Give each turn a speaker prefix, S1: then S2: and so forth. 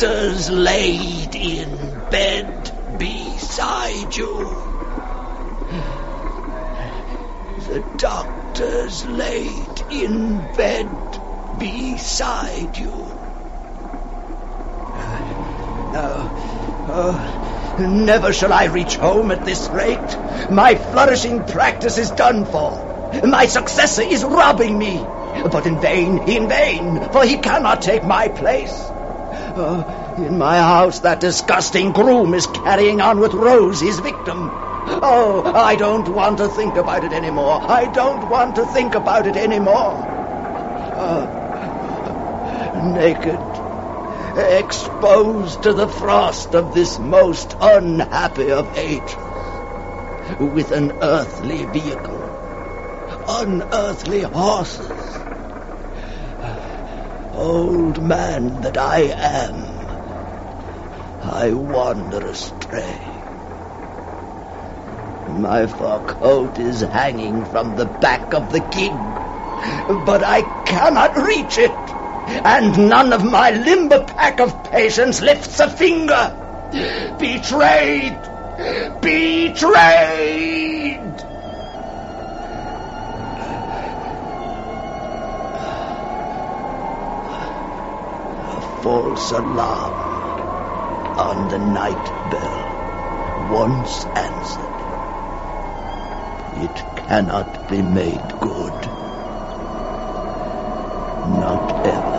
S1: doctor's laid in bed beside you. The doctor's laid in bed beside you. Never shall I reach home at this rate. My flourishing practice is done for. My successor is robbing me. But in vain, for he cannot take my place. In my house, that disgusting groom is carrying on with Rose, his victim. Oh, I don't want to think about it anymore. I don't want to think about it anymore. Naked, exposed to the frost of this most unhappy of age, with an earthly vehicle, unearthly horses. Old man that I am, I wander astray. My fur coat is hanging from the back of the gig, but I cannot reach it, and none of my limber pack of patients lifts a finger. Betrayed! Betrayed! A false alarm on the night bell, once answered. It cannot be made good. Not ever.